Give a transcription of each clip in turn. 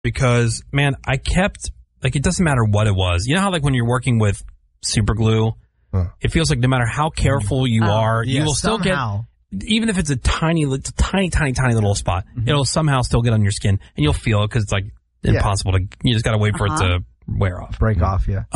because, man, I kept, like, it doesn't matter what it was. You know how, like, when you're working with super glue, it feels like no matter how careful you are, you will still get, even if it's a tiny little spot, it'll somehow still get on your skin, and you'll feel it because it's, like, impossible to, you just got to wait for it to wear off. Break off, yeah.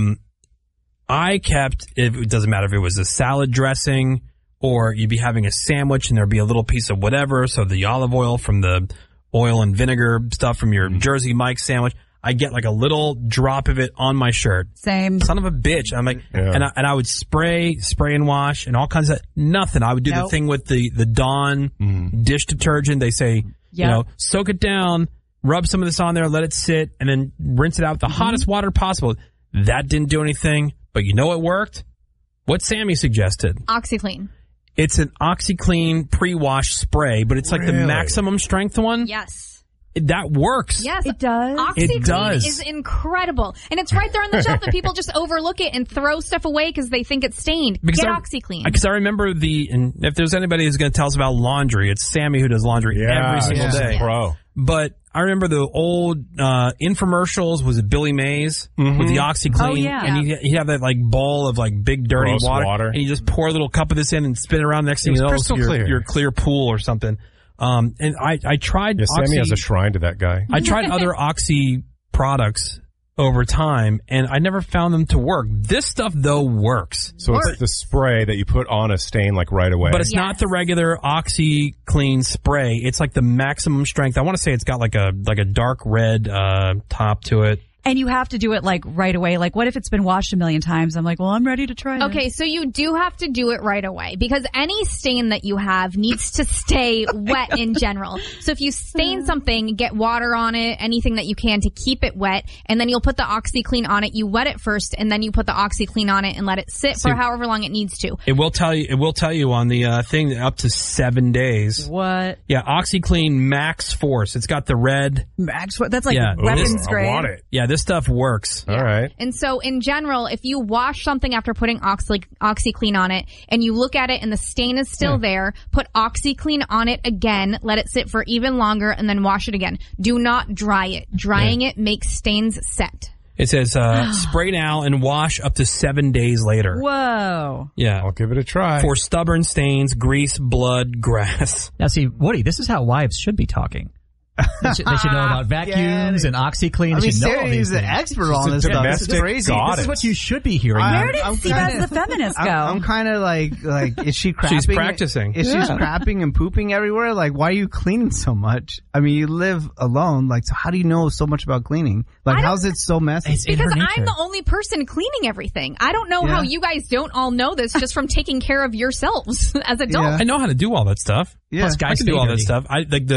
I kept, it doesn't matter if it was a salad dressing or you'd be having a sandwich and there'd be a little piece of whatever, so the olive oil from the oil and vinegar stuff from your Jersey Mike's sandwich, I get like a little drop of it on my shirt. Same. Son of a bitch. I'm like, and I would spray and wash and all kinds of nothing. I would do the thing with the Dawn dish detergent. They say, you know, soak it down, rub some of this on there, let it sit, and then rinse it out with the hottest water possible. That didn't do anything, but you know what worked? What Sammy suggested. OxyClean. It's an OxyClean pre-wash spray, but it's like the maximum strength one. Yes. That works. Yes, it does. OxyClean is incredible, and it's right there on the shelf. And people just overlook it and throw stuff away because they think it's stained. Get OxyClean. Because I remember and if there's anybody who's going to tell us about laundry, it's Sammy who does laundry every single day. Pro. But I remember the old infomercials. Was it Billy Mays with the OxyClean? Oh, yeah. And he'd have that like bowl of like big dirty Gross water, and you just pour a little cup of this in and spin it around. Next thing you know, it's your clear pool or something. And I tried. Yeah, Sammy has a shrine to that guy. I tried other Oxy products over time, and I never found them to work. This stuff, though, works. So it's the spray that you put on a stain like right away. But it's not the regular OxyClean spray. It's like the maximum strength. I want to say it's got like a dark red top to it. And you have to do it like right away. Like, what if it's been washed a million times? I'm like, well, I'm ready to try it. Okay, so you do have to do it right away because any stain that you have needs to stay wet in general. So if you stain something, get water on it, anything that you can to keep it wet, and then you'll put the OxyClean on it. You wet it first, and then you put the OxyClean on it and let it sit for however long it needs to. It will tell you on the thing up to 7 days. What? Yeah, OxyClean Max Force. It's got the red Max Force. That's like weapons grade. I want it. Yeah, this stuff works. All right. And so in general, if you wash something after putting OxyClean on it and you look at it and the stain is still there, put OxyClean on it again, let it sit for even longer, and then wash it again. Do not dry it. Drying it makes stains set. It says spray now and wash up to 7 days later. Whoa. Yeah. I'll give it a try. For stubborn stains, grease, blood, grass. Now see, Woody, this is how wives should be talking. They should know about vacuums and OxyClean. They should know all these Sarah's an things. expert on this stuff. This is crazy. This is what you should be hearing. Where did Steve the feminist go? I'm kind of like, is she crapping? She's practicing. Is she crapping and pooping everywhere? Like, why are you cleaning so much? I mean, you live alone. Like, so how do you know so much about cleaning? Like, how's it so messy? Because I'm the only person cleaning everything. I don't know how you guys don't all know this just from taking care of yourselves as adults. I know how to do all that stuff. Yeah. Plus, guys can do all that stuff.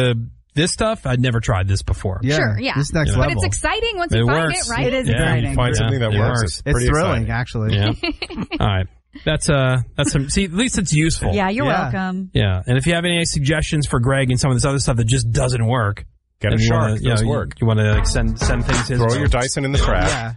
This stuff, I'd never tried this before. Yeah, sure, yeah. This next level. But it's exciting once you find it, right? It is exciting. You find something that works. It's thrilling, exciting. actually. Yeah. All right. That's some, see, at least it's useful. Yeah, you're welcome. Yeah. And if you have any suggestions for Greg and some of this other stuff that just doesn't work, get a shark. It does work. You want to send things his way. Throw your Dyson in the trash. Yeah.